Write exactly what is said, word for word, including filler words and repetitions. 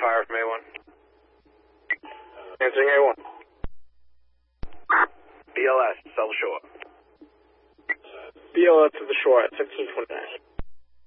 fire from A one. Answering A one. B L S, South Shore. B L S to the shore at fifteen twenty-nine.